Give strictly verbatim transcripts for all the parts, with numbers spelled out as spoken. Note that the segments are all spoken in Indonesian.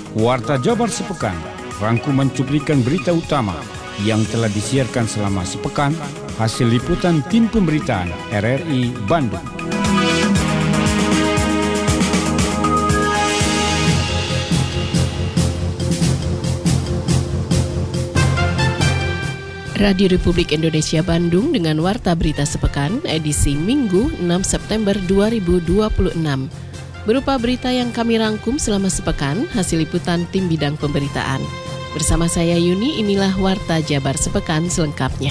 Warta Jabar Sepekan, rangkuman cuplikan berita utama yang telah disiarkan selama sepekan, hasil liputan tim pemberitaan R R I Bandung. Radio Republik Indonesia Bandung dengan Warta Berita Sepekan, edisi Minggu enam September dua ribu dua puluh enam. Berupa berita yang kami rangkum selama sepekan, hasil liputan tim bidang pemberitaan. Bersama saya Yuni, inilah Warta Jabar Sepekan selengkapnya.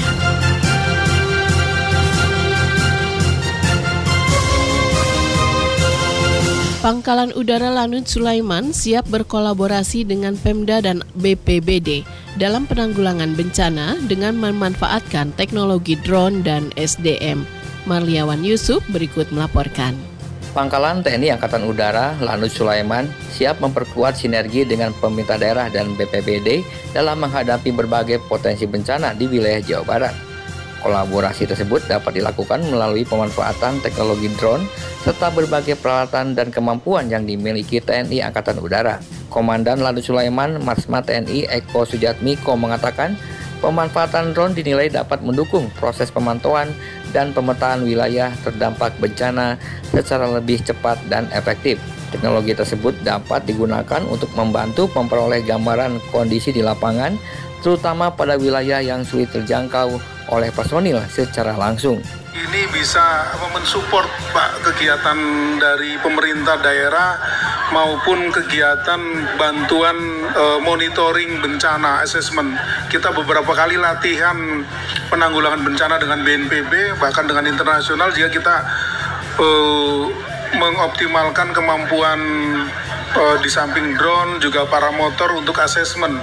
Pangkalan Udara Lanut Sulaiman siap berkolaborasi dengan Pemda dan B P B D dalam penanggulangan bencana dengan memanfaatkan teknologi drone dan S D M. Marliawan Yusuf berikut melaporkan. Pangkalan T N I Angkatan Udara Lanut Sulaiman siap memperkuat sinergi dengan pemerintah daerah dan B P B D dalam menghadapi berbagai potensi bencana di wilayah Jawa Barat. Kolaborasi tersebut dapat dilakukan melalui pemanfaatan teknologi drone serta berbagai peralatan dan kemampuan yang dimiliki T N I Angkatan Udara. Komandan Lanut Sulaiman Marsma T N I Eko Sujatmiko mengatakan, pemanfaatan drone dinilai dapat mendukung proses pemantauan dan pemetaan wilayah terdampak bencana secara lebih cepat dan efektif. Teknologi tersebut dapat digunakan untuk membantu memperoleh gambaran kondisi di lapangan, terutama pada wilayah yang sulit terjangkau oleh personil secara langsung. Ini bisa mensupport Pak kegiatan dari pemerintah daerah maupun kegiatan bantuan e, monitoring bencana assessment. Kita beberapa kali latihan penanggulangan bencana dengan B N P B, bahkan dengan internasional jika kita e, mengoptimalkan kemampuan e, di samping drone juga paramotor untuk assessment.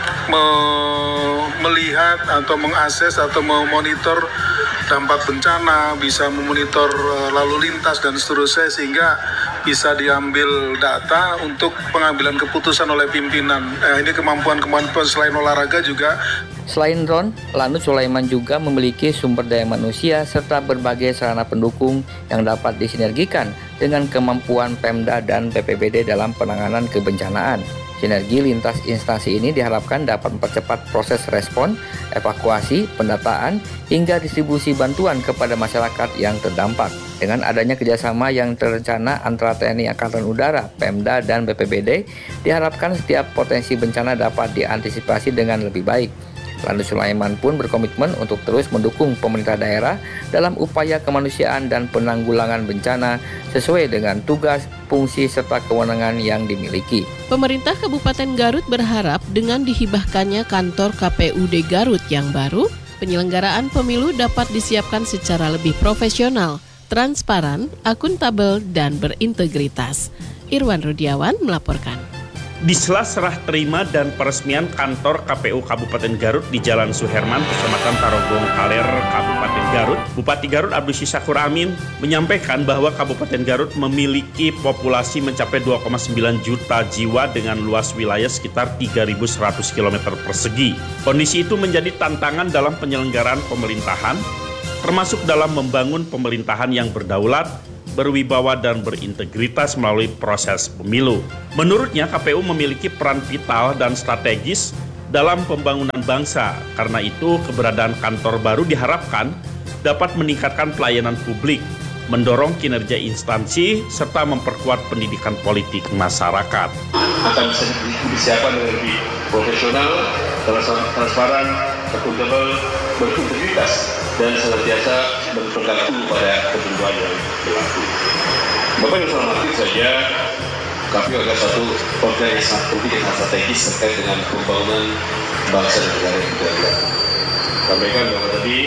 Me- melihat atau mengakses atau memonitor dampak bencana, bisa memonitor uh, lalu lintas dan seterusnya sehingga bisa diambil data untuk pengambilan keputusan oleh pimpinan. Eh, ini kemampuan-kemampuan selain olahraga juga. Selain drone, Lanut Sulaiman juga memiliki sumber daya manusia serta berbagai sarana pendukung yang dapat disinergikan dengan kemampuan Pemda dan B P B D dalam penanganan kebencanaan. Sinergi lintas instansi ini diharapkan dapat mempercepat proses respon, evakuasi, pendataan, hingga distribusi bantuan kepada masyarakat yang terdampak. Dengan adanya kerjasama yang terencana antara T N I Angkatan Udara, Pemda, dan B P B D, diharapkan setiap potensi bencana dapat diantisipasi dengan lebih baik. Lanut Sulaiman pun berkomitmen untuk terus mendukung pemerintah daerah dalam upaya kemanusiaan dan penanggulangan bencana sesuai dengan tugas, fungsi, serta kewenangan yang dimiliki. Pemerintah Kabupaten Garut berharap dengan dihibahkannya kantor K P U D Garut yang baru, penyelenggaraan pemilu dapat disiapkan secara lebih profesional, transparan, akuntabel, dan berintegritas. Irwan Rudiawan melaporkan. Di sela serah terima dan peresmian kantor K P U Kabupaten Garut di Jalan Suherman, Kecamatan Tarogong Kaler, Kabupaten Garut, Bupati Garut Abdus Syakur Amin menyampaikan bahwa Kabupaten Garut memiliki populasi mencapai dua koma sembilan juta jiwa dengan luas wilayah sekitar tiga ribu seratus kilometer persegi. Kondisi itu menjadi tantangan dalam penyelenggaraan pemerintahan, termasuk dalam membangun pemerintahan yang berdaulat, berwibawa dan berintegritas melalui proses pemilu. Menurutnya, K P U memiliki peran vital dan strategis dalam pembangunan bangsa. Karena itu, keberadaan kantor baru diharapkan dapat meningkatkan pelayanan publik, mendorong kinerja instansi, serta memperkuat pendidikan politik masyarakat. Akan bisa disiapkan dengan lebih profesional, transparan, akuntabel, berintegritas, dan senantiasa berpegang teguh pada ketentuan yang berlaku. Bapak yang hormati saja, K P U adalah satu organ yang sangat penting dan strategis terkait dengan pembangunan bangsa dan negara yang kita lihat. Sampaikan bahwa tadi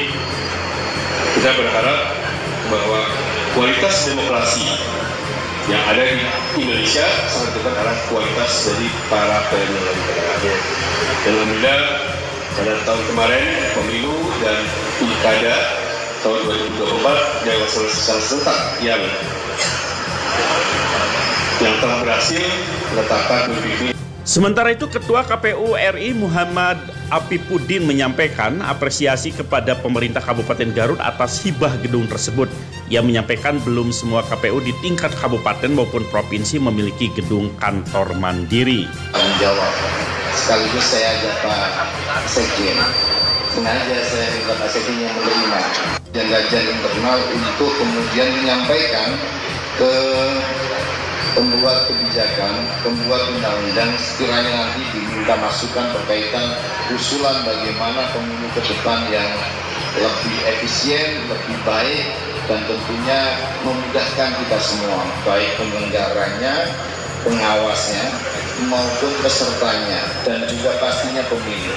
kita berharap bahwa kualitas demokrasi yang ada di Indonesia sangat dekat arah kualitas dari para penyelenggara. Dan alhamdulillah pada tahun kemarin pemilu dan pilkada tahun dua ribu dua puluh empat yang secara serentak yang yang telah berhasil menetapkan pemimpin. Sementara itu, Ketua K P U R I Muhammad Apipuddin menyampaikan apresiasi kepada pemerintah Kabupaten Garut atas hibah gedung tersebut. Ia menyampaikan belum semua K P U di tingkat kabupaten maupun provinsi memiliki gedung kantor mandiri. Tanggung jawab. Sekaligus saya ajak Pak Sekjen. Sengaja saya minta Pak Sekjen yang menerima jangan-jangan internal untuk kemudian menyampaikan ke pembuat kebijakan, pembuat undang-undang sekiranya nanti diminta masukan berkaitan usulan bagaimana pemilu ke depan yang lebih efisien, lebih baik, dan tentunya memudahkan kita semua, baik penyelenggaranya, pengawasnya, maupun pesertanya, dan juga pastinya pemilu.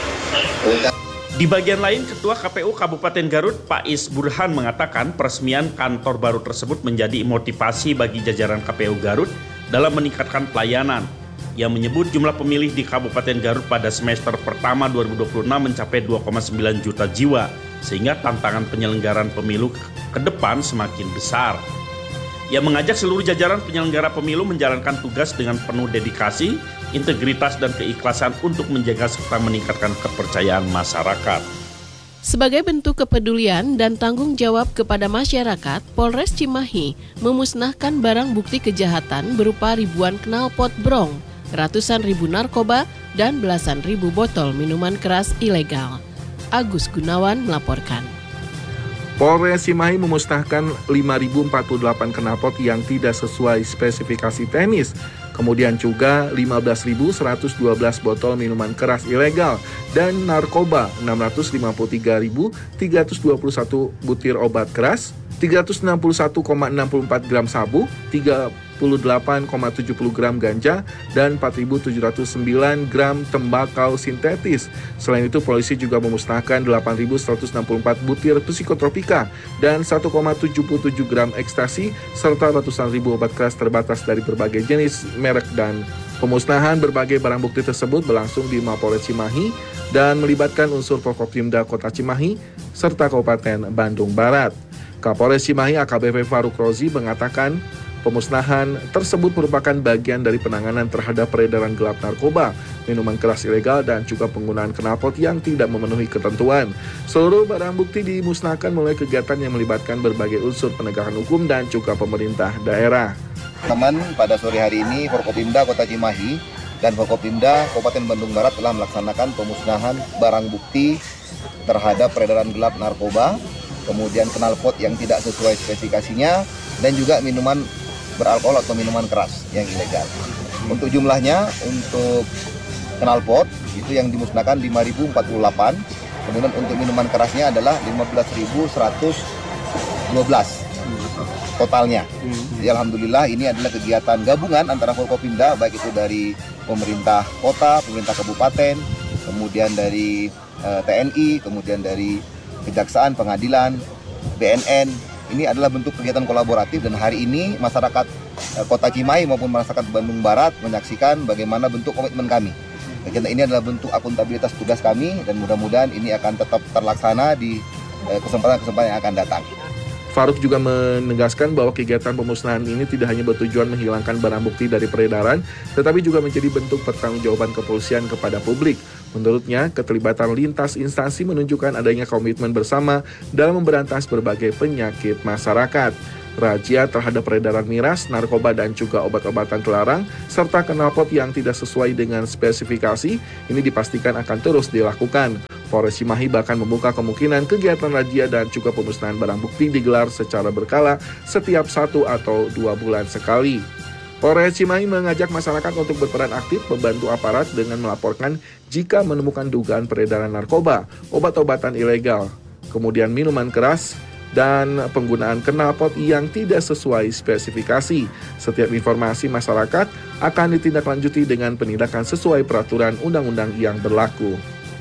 Di bagian lain, Ketua K P U Kabupaten Garut, Pak Is Burhan mengatakan peresmian kantor baru tersebut menjadi motivasi bagi jajaran K P U Garut dalam meningkatkan pelayanan. Ia menyebut jumlah pemilih di Kabupaten Garut pada semester pertama dua ribu dua puluh enam mencapai dua koma sembilan juta jiwa, sehingga tantangan penyelenggaraan pemilu ke depan semakin besar. Ia mengajak seluruh jajaran penyelenggara pemilu menjalankan tugas dengan penuh dedikasi, integritas, dan keikhlasan untuk menjaga serta meningkatkan kepercayaan masyarakat. Sebagai bentuk kepedulian dan tanggung jawab kepada masyarakat, Polres Cimahi memusnahkan barang bukti kejahatan berupa ribuan knalpot brong, ratusan ribu narkoba, dan belasan ribu botol minuman keras ilegal. Agus Gunawan melaporkan. Polres Cimahi memusnahkan lima ribu empat puluh delapan knalpot yang tidak sesuai spesifikasi teknis, kemudian juga lima belas ribu seratus dua belas botol minuman keras ilegal, dan narkoba enam ratus lima puluh tiga ribu tiga ratus dua puluh satu butir obat keras, tiga ratus enam puluh satu koma enam empat gram sabu, tiga puluh delapan koma tujuh puluh gram ganja, dan empat ribu tujuh ratus sembilan gram tembakau sintetis. Selain itu, polisi juga memusnahkan delapan ribu seratus enam puluh empat butir psikotropika dan satu koma tujuh tujuh gram ekstasi, serta ratusan ribu obat keras terbatas dari berbagai jenis, merek, dan pemusnahan berbagai barang bukti tersebut berlangsung di Mapolres Cimahi dan melibatkan unsur Forkopimda Kota Cimahi serta Kabupaten Bandung Barat. Kapolres Cimahi A K B P Faruk Rozi mengatakan pemusnahan tersebut merupakan bagian dari penanganan terhadap peredaran gelap narkoba, minuman keras ilegal, dan juga penggunaan knalpot yang tidak memenuhi ketentuan. Seluruh barang bukti dimusnahkan melalui kegiatan yang melibatkan berbagai unsur penegakan hukum dan juga pemerintah daerah. Teman, pada sore hari ini Forkopimda Kota Cimahi dan Forkopimda Kabupaten Bandung Barat telah melaksanakan pemusnahan barang bukti terhadap peredaran gelap narkoba, kemudian knalpot yang tidak sesuai spesifikasinya, dan juga minuman beralkohol atau minuman keras yang ilegal. Untuk jumlahnya, untuk knalpot itu yang dimusnahkan lima ribu empat puluh delapan, kemudian untuk minuman kerasnya adalah lima belas ribu seratus dua belas totalnya. Jadi alhamdulillah ini adalah kegiatan gabungan antara Forkopimda, baik itu dari pemerintah kota, pemerintah kabupaten, kemudian dari uh, T N I, kemudian dari kejaksaan, pengadilan, B N N. Ini adalah bentuk kegiatan kolaboratif, dan hari ini masyarakat uh, Kota Cimahi maupun masyarakat Bandung Barat menyaksikan bagaimana bentuk komitmen kami. Kegiatan ini adalah bentuk akuntabilitas tugas kami, dan mudah-mudahan ini akan tetap terlaksana di uh, kesempatan-kesempatan yang akan datang. Faruk juga menegaskan bahwa kegiatan pemusnahan ini tidak hanya bertujuan menghilangkan barang bukti dari peredaran, tetapi juga menjadi bentuk pertanggungjawaban kepolisian kepada publik. Menurutnya, keterlibatan lintas instansi menunjukkan adanya komitmen bersama dalam memberantas berbagai penyakit masyarakat. Razia terhadap peredaran miras, narkoba, dan juga obat-obatan terlarang, serta knalpot yang tidak sesuai dengan spesifikasi, ini dipastikan akan terus dilakukan. Polres Cimahi bahkan membuka kemungkinan kegiatan razia dan juga pemusnahan barang bukti digelar secara berkala setiap satu atau dua bulan sekali. Polres Cimahi mengajak masyarakat untuk berperan aktif membantu aparat dengan melaporkan jika menemukan dugaan peredaran narkoba, obat-obatan ilegal, kemudian minuman keras, dan penggunaan knalpot yang tidak sesuai spesifikasi. Setiap informasi masyarakat akan ditindaklanjuti dengan penindakan sesuai peraturan undang-undang yang berlaku.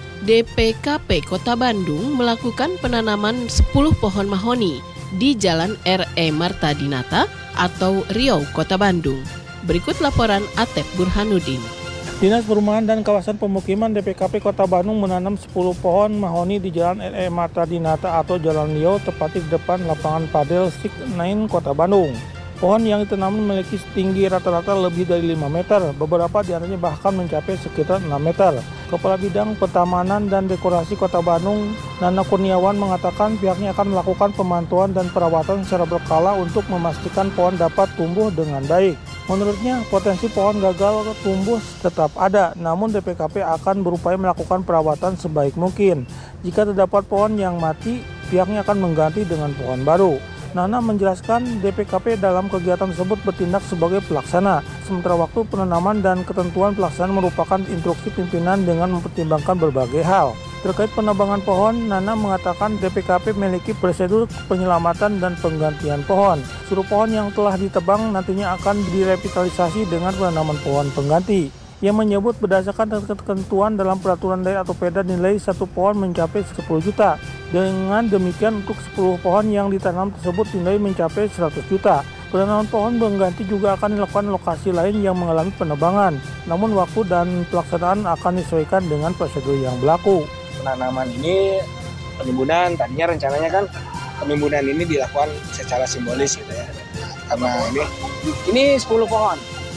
D P K P Kota Bandung melakukan penanaman sepuluh pohon mahoni di Jalan R E Marta Dinata atau Riau, Kota Bandung. Berikut laporan Atep Burhanuddin. Dinas Perumahan dan Kawasan Pemukiman D P K P Kota Bandung menanam sepuluh pohon mahoni di Jalan R E Marta Dinata atau Jalan Riau, tepatnya di depan lapangan padel Sik Nain Kota Bandung. Pohon yang ditanam memiliki tinggi rata-rata lebih dari lima meter, beberapa di antaranya bahkan mencapai sekitar enam meter. Kepala Bidang Petamanan dan Dekorasi Kota Bandung, Nana Kurniawan, mengatakan pihaknya akan melakukan pemantauan dan perawatan secara berkala untuk memastikan pohon dapat tumbuh dengan baik. Menurutnya, potensi pohon gagal tumbuh tetap ada, namun D P K P akan berupaya melakukan perawatan sebaik mungkin. Jika terdapat pohon yang mati, pihaknya akan mengganti dengan pohon baru. Nana menjelaskan D P K P dalam kegiatan tersebut bertindak sebagai pelaksana, sementara waktu penanaman dan ketentuan pelaksanaan merupakan instruksi pimpinan dengan mempertimbangkan berbagai hal. Terkait penebangan pohon, Nana mengatakan D P K P memiliki prosedur penyelamatan dan penggantian pohon. Seluruh pohon yang telah ditebang nantinya akan direvitalisasi dengan penanaman pohon pengganti. Ia menyebut berdasarkan ketentuan dalam peraturan daerah atau Perda nilai satu pohon mencapai sepuluh juta. Dengan demikian untuk sepuluh pohon yang ditanam tersebut nilai mencapai seratus juta. Penanaman pohon pengganti juga akan dilakukan lokasi lain yang mengalami penebangan. Namun waktu dan pelaksanaan akan disesuaikan dengan prosedur yang berlaku. Penanaman ini, penimbunan tadinya rencananya kan penimbunan ini dilakukan secara simbolis gitu ya. Karena ini ini sepuluh pohon.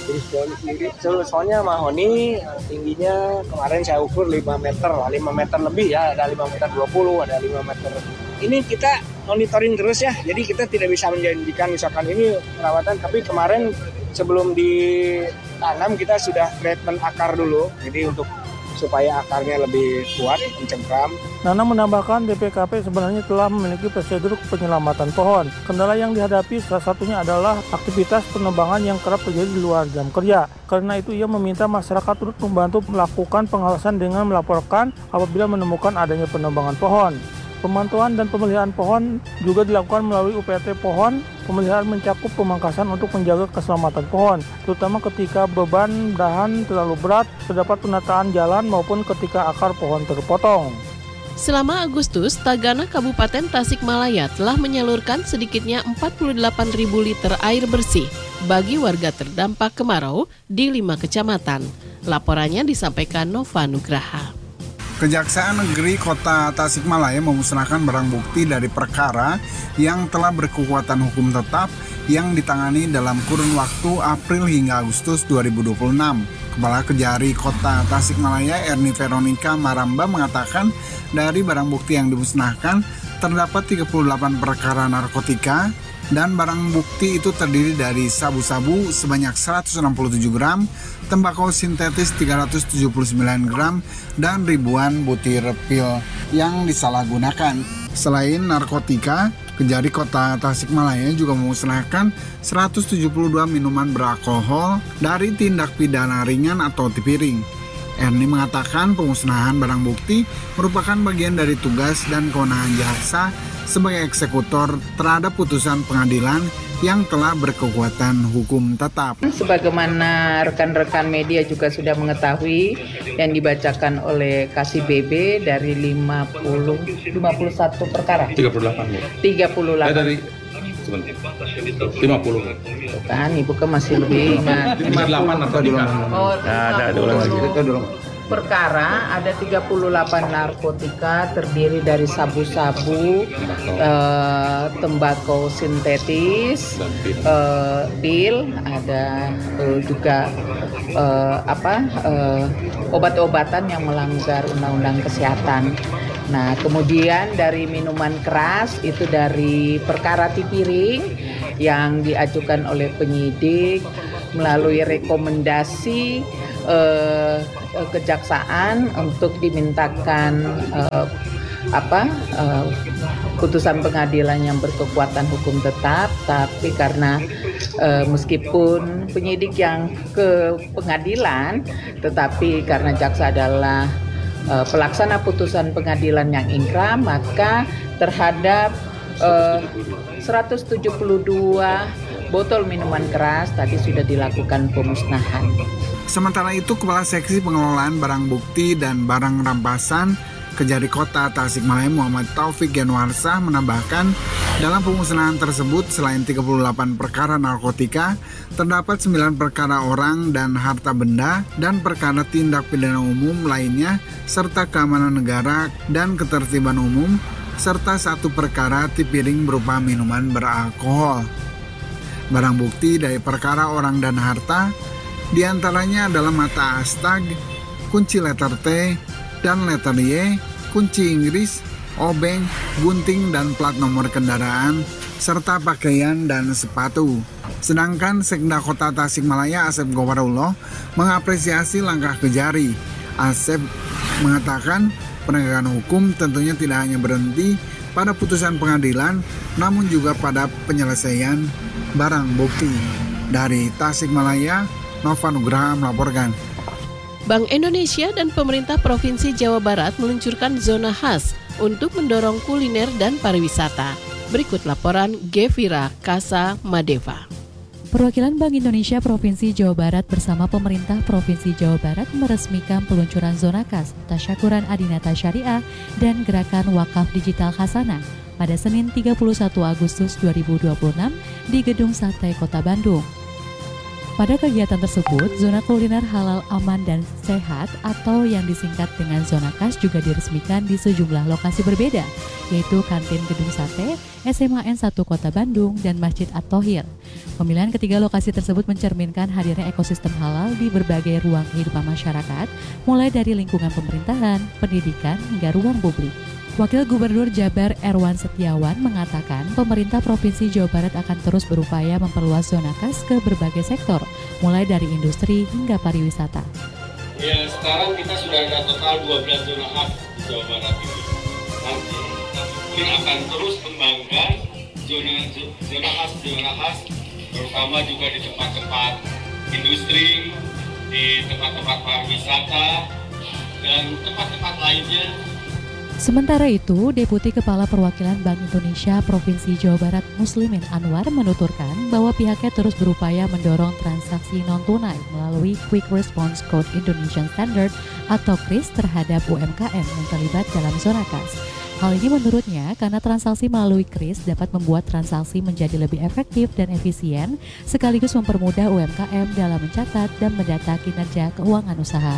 Jadi soalnya mahoni tingginya kemarin saya ukur lima meter, lima meter lebih ya, ada lima meter dua puluh, ada lima meter. Ini kita monitoring terus ya, jadi kita tidak bisa menjanjikan misalkan ini perawatan, tapi kemarin sebelum ditanam kita sudah treatment akar dulu, jadi untuk supaya akarnya lebih kuat, mencengkram. Nana menambahkan D P K P sebenarnya telah memiliki prosedur penyelamatan pohon. Kendala yang dihadapi salah satunya adalah aktivitas penebangan yang kerap terjadi di luar jam kerja. Karena itu ia meminta masyarakat turut membantu melakukan pengawasan dengan melaporkan apabila menemukan adanya penebangan pohon. Pemantauan dan pemeliharaan pohon juga dilakukan melalui U P T pohon. Pemeliharaan mencakup pemangkasan untuk menjaga keselamatan pohon, terutama ketika beban dahan terlalu berat, terdapat penataan jalan maupun ketika akar pohon terpotong. Selama Agustus, Tagana Kabupaten Tasikmalaya telah menyalurkan sedikitnya empat puluh delapan ribu liter air bersih bagi warga terdampak kemarau di lima kecamatan. Laporannya disampaikan Nova Nugraha. Kejaksaan Negeri Kota Tasikmalaya memusnahkan barang bukti dari perkara yang telah berkekuatan hukum tetap yang ditangani dalam kurun waktu April hingga Agustus dua ribu dua puluh enam. Kepala Kejari Kota Tasikmalaya Erni Veronica Maramba mengatakan dari barang bukti yang dimusnahkan terdapat tiga puluh delapan perkara narkotika dan barang bukti itu terdiri dari sabu-sabu sebanyak seratus enam puluh tujuh gram, tembakau sintetis tiga ratus tujuh puluh sembilan gram, dan ribuan butir pil yang disalahgunakan. Selain narkotika, Kejari Kota Tasikmalaya juga memusnahkan seratus tujuh puluh dua minuman beralkohol dari tindak pidana ringan atau tipiring. Erni mengatakan pemusnahan barang bukti merupakan bagian dari tugas dan kewenangan jaksa sebagai eksekutor terhadap putusan pengadilan yang telah berkekuatan hukum tetap. Sebagaimana rekan-rekan media juga sudah mengetahui yang dibacakan oleh Kasih B B dari lima puluh, lima puluh satu perkara. tiga puluh delapan. tiga puluh delapan. Eh, dari lima puluh. Kan Ibu kan masih lebih ingat. lima puluh delapan atau di mana? Oh, ada ada ulang lagi. Perkara ada tiga puluh delapan narkotika terdiri dari sabu-sabu, eh, tembakau sintetis, eh, pil, ada eh, juga eh, apa eh, obat-obatan yang melanggar undang-undang kesehatan. Nah, kemudian dari minuman keras itu dari perkara tipiring yang diajukan oleh penyidik melalui rekomendasi eh, kejaksaan untuk dimintakan eh, apa eh, putusan pengadilan yang berkekuatan hukum tetap, tapi karena eh, meskipun penyidik yang ke pengadilan, tetapi karena jaksa adalah eh, pelaksana putusan pengadilan yang ingkrah, maka terhadap eh, seratus tujuh puluh dua botol minuman keras tadi sudah dilakukan pemusnahan. Sementara itu, Kepala Seksi Pengelolaan Barang Bukti dan Barang Rampasan Kejari Kota Tasikmalaya Muhammad Taufik Yanwarsah menambahkan dalam pemusnahan tersebut selain tiga puluh delapan perkara narkotika, terdapat sembilan perkara orang dan harta benda dan perkara tindak pidana umum lainnya serta keamanan negara dan ketertiban umum serta satu perkara tipiring berupa minuman beralkohol. Barang bukti dari perkara orang dan harta diantaranya adalah mata astag, kunci letter T dan letter Y, kunci Inggris, obeng, gunting dan plat nomor kendaraan, serta pakaian dan sepatu. Sedangkan Sekda Kota Tasikmalaya Asep Gowarullah mengapresiasi langkah Kejari. Asep mengatakan penegakan hukum tentunya tidak hanya berhenti pada putusan pengadilan, namun juga pada penyelesaian barang bukti. Dari Tasikmalaya, Nova Nugraha melaporkan. Bank Indonesia dan pemerintah Provinsi Jawa Barat meluncurkan zona khas untuk mendorong kuliner dan pariwisata. Berikut laporan Gevira Kasa Madeva. Perwakilan Bank Indonesia Provinsi Jawa Barat bersama pemerintah Provinsi Jawa Barat meresmikan peluncuran zona khas Tasyakuran Adinata Syariah dan Gerakan Wakaf Digital Hasanah pada Senin tiga puluh satu Agustus dua ribu dua puluh enam di Gedung Sate Kota Bandung. Pada kegiatan tersebut, zona kuliner halal aman dan sehat atau yang disingkat dengan zona khas juga diresmikan di sejumlah lokasi berbeda, yaitu kantin Gedung Sate, S M A N satu Kota Bandung, dan Masjid At-Thohir. Pemilihan ketiga lokasi tersebut mencerminkan hadirnya ekosistem halal di berbagai ruang kehidupan masyarakat, mulai dari lingkungan pemerintahan, pendidikan, hingga ruang publik. Wakil Gubernur Jabar Erwan Setiawan mengatakan pemerintah Provinsi Jawa Barat akan terus berupaya memperluas zona khas ke berbagai sektor, mulai dari industri hingga pariwisata. Ya, sekarang kita sudah ada total dua belas zona khas di Jawa Barat ini. Nanti kita akan terus mengembangkan zona zona khas zona khas, terutama juga di tempat-tempat industri, di tempat-tempat pariwisata dan tempat-tempat lainnya. Sementara itu, Deputi Kepala Perwakilan Bank Indonesia Provinsi Jawa Barat Muslimin Anwar menuturkan bahwa pihaknya terus berupaya mendorong transaksi non-tunai melalui Quick Response Code Indonesian Standard atau KRIS terhadap U M K M yang terlibat dalam zona khas. Hal ini menurutnya karena transaksi melalui KRIS dapat membuat transaksi menjadi lebih efektif dan efisien, sekaligus mempermudah U M K M dalam mencatat dan mendata kinerja keuangan usaha.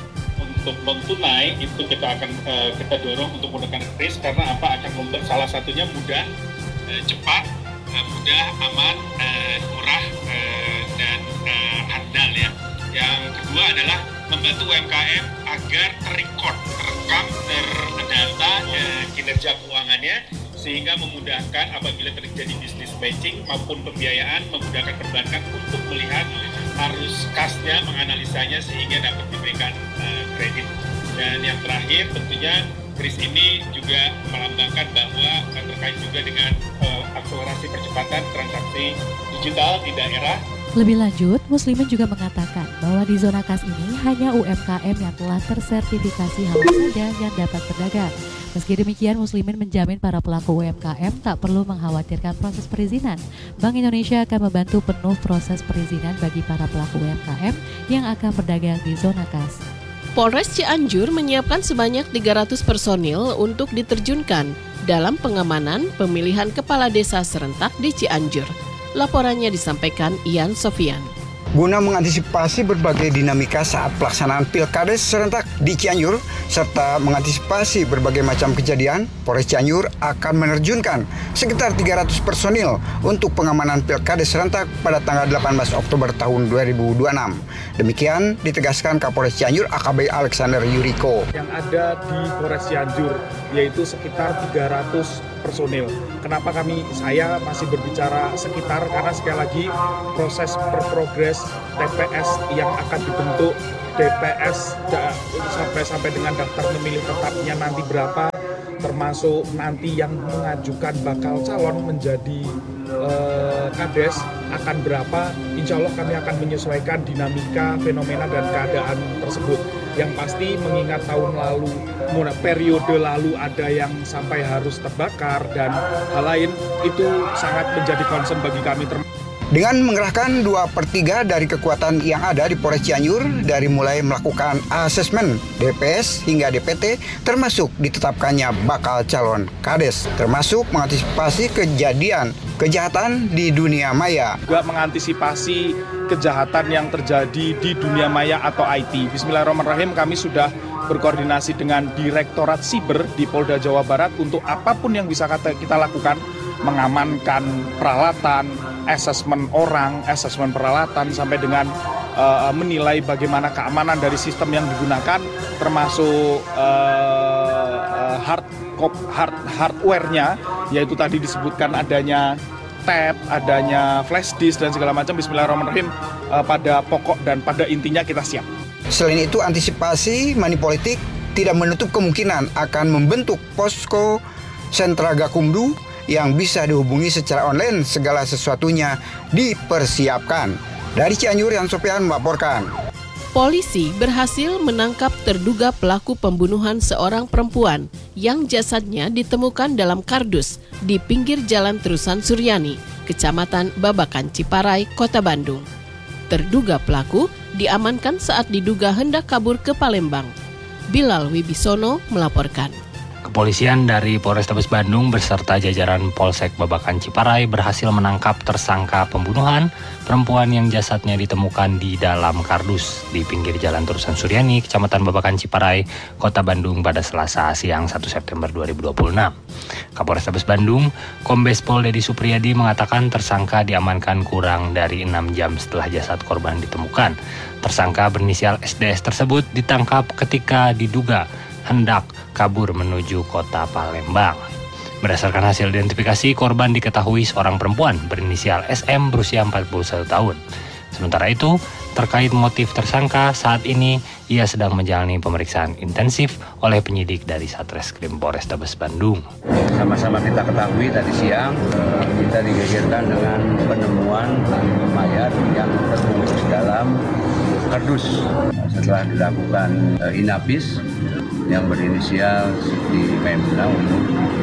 Untuk non-tunai itu kita akan uh, kita dorong untuk menggunakan KRIS karena apa akan membuat salah satunya mudah, uh, cepat, uh, mudah, aman, uh, murah uh, dan uh, handal ya. Yang kedua adalah membantu U M K M agar terrecord, terekam, terdata uh, kinerja keuangannya sehingga memudahkan apabila terjadi business matching maupun pembiayaan, memudahkan perbankan untuk melihat arus kasnya, menganalisanya sehingga dapat diberikan uh, kredit. Dan yang terakhir tentunya KRIS ini juga melambangkan bahwa uh, terkait juga dengan uh, akselerasi percepatan transaksi digital di daerah. Lebih lanjut, Muslimin juga mengatakan bahwa di zona khas ini hanya U M K M yang telah tersertifikasi halal saja yang dapat berdagang. Meski demikian, Muslimin menjamin para pelaku U M K M tak perlu mengkhawatirkan proses perizinan. Bank Indonesia akan membantu penuh proses perizinan bagi para pelaku U M K M yang akan berdagang di zona khas. Polres Cianjur menyiapkan sebanyak tiga ratus personil untuk diterjunkan dalam pengamanan pemilihan kepala desa serentak di Cianjur. Laporannya disampaikan Ian Sofian. Guna mengantisipasi berbagai dinamika saat pelaksanaan Pilkades serentak di Cianjur, serta mengantisipasi berbagai macam kejadian, Polres Cianjur akan menerjunkan sekitar tiga ratus personil untuk pengamanan Pilkades serentak pada tanggal delapan belas Oktober tahun dua ribu dua puluh enam. Demikian ditegaskan Kapolres Cianjur A K B Alexander Yuriko. Yang ada di Polres Cianjur yaitu sekitar tiga ratus personil. Kenapa kami, saya masih berbicara sekitar, karena sekali lagi proses berprogres T P S yang akan dibentuk, D P S sampai sampai dengan daftar pemilih tetapnya nanti berapa, termasuk nanti yang mengajukan bakal calon menjadi eh, Kades akan berapa. Insya Allah kami akan menyesuaikan dinamika, fenomena dan keadaan tersebut. Yang pasti mengingat tahun lalu, periode lalu ada yang sampai harus terbakar dan hal lain, itu sangat menjadi concern bagi kami. Dengan mengerahkan dua per tiga dari kekuatan yang ada di Polres Cianjur, dari mulai melakukan asesmen D P S hingga D P T, termasuk ditetapkannya bakal calon Kades, termasuk mengantisipasi kejadian kejahatan di dunia maya. Juga mengantisipasi kejahatan yang terjadi di dunia maya atau I T. Bismillahirrahmanirrahim, kami sudah berkoordinasi dengan Direktorat Siber di Polda Jawa Barat untuk apapun yang bisa kita lakukan mengamankan peralatan, asesmen orang, asesmen peralatan, sampai dengan uh, menilai bagaimana keamanan dari sistem yang digunakan, termasuk uh, hard hard hardware-nya, yaitu tadi disebutkan adanya tab, adanya flash disk dan segala macam. Bismillahirrahmanirrahim, uh, pada pokok dan pada intinya kita siap. Selain itu, antisipasi money politik tidak menutup kemungkinan akan membentuk posko sentra Gakumdu yang bisa dihubungi secara online. Segala sesuatunya dipersiapkan. Dari Cianjur, Yan Sofian melaporkan. Polisi berhasil menangkap terduga pelaku pembunuhan seorang perempuan yang jasadnya ditemukan dalam kardus di pinggir Jalan Terusan Suryani, Kecamatan Babakan Ciparai, Kota Bandung. Terduga pelaku diamankan saat diduga hendak kabur ke Palembang. Bilal Wibisono melaporkan. Kepolisian dari Polrestabes Bandung beserta jajaran Polsek Babakan Ciparai berhasil menangkap tersangka pembunuhan perempuan yang jasadnya ditemukan di dalam kardus di pinggir Jalan Terusan Suryani, Kecamatan Babakan Ciparai, Kota Bandung pada Selasa siang satu September dua ribu dua puluh enam. Kapolrestabes Bandung, Kombes Pol Dedi Supriyadi mengatakan tersangka diamankan kurang dari enam jam setelah jasad korban ditemukan. Tersangka berinisial S D S tersebut ditangkap ketika diduga hendak kabur menuju kota Palembang. Berdasarkan hasil identifikasi, korban diketahui seorang perempuan berinisial S M berusia empat puluh satu tahun. Sementara itu, terkait motif tersangka, saat ini ia sedang menjalani pemeriksaan intensif oleh penyidik dari Satreskrim Polrestabes Bandung. Sama-sama kita ketahui tadi siang, kita digegerkan dengan penemuan mayat yang terbungkus dalam kardus. Setelah dilakukan uh, inapis yang berinisial Siti Maimuna umur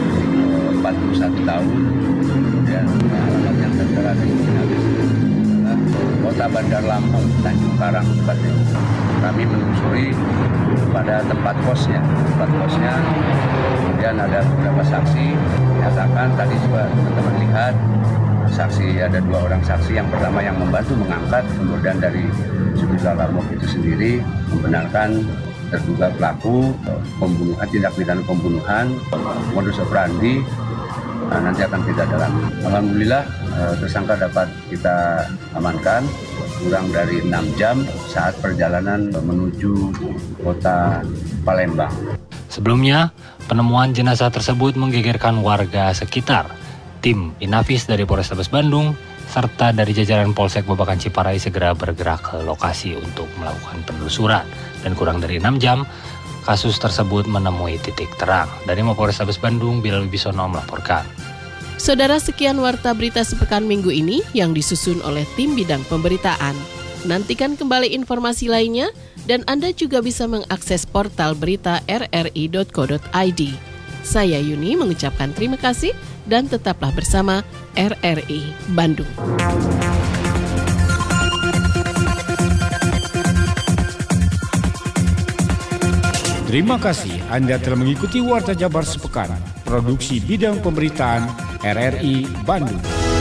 empat puluh satu tahun, dan alamat yang tertera di inapis adalah Kota Bandar Lampung, Tanjung Karang tepatnya. Kami menelusuri pada tempat kosnya, tempat kosnya, kemudian ada beberapa saksi menyatakan tadi juga teman-teman lihat saksi, ada dua orang saksi. Yang pertama yang membantu mengangkat, kemudian dari sudut Lamok itu sendiri membenarkan terduga pelaku pembunuhan, tindak pidana pembunuhan, modus operandi, nah, nanti akan kita dalami. Alhamdulillah tersangka dapat kita amankan kurang dari enam jam saat perjalanan menuju kota Palembang. Sebelumnya, penemuan jenazah tersebut menggegerkan warga sekitar. Tim Inafis dari Polrestabes Bandung serta dari jajaran Polsek Babakan Ciparai segera bergerak ke lokasi untuk melakukan penelusuran. Dan kurang dari enam jam, kasus tersebut menemui titik terang. Dari Polrestabes Bandung, Bilal Wibisono melaporkan. Saudara, sekian Warta Berita Sepekan minggu ini yang disusun oleh tim bidang pemberitaan. Nantikan kembali informasi lainnya dan Anda juga bisa mengakses portal berita r r i dot co dot i d. Saya Yuni mengucapkan terima kasih dan tetaplah bersama R R I Bandung. Terima kasih Anda telah mengikuti Warta Jabar Sepekan, produksi bidang pemberitaan R R I Bandung.